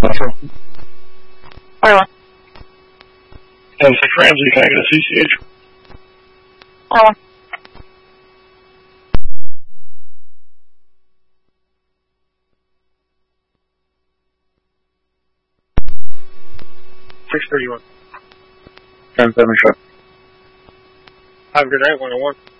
Iowa. Yeah, 6 Ramsey, can I get a CCH? Iowa. $631. 10-7 shot. Have a good night, 101.